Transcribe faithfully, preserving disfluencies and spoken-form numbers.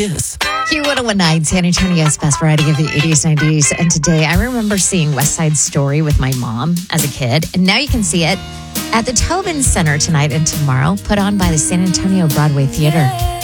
Kiss. Q one oh one nine, San Antonio's best variety of the eighties, nineties. And today I remember seeing West Side Story with my mom as a kid. And now you can see it at the Tobin Center tonight and tomorrow, put on by the San Antonio Broadway Theater.